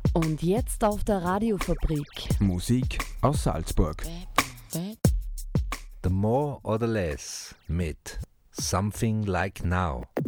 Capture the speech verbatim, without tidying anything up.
Und jetzt auf der Radiofabrik. Musik aus Salzburg. The More or the Less mit Something Like Now.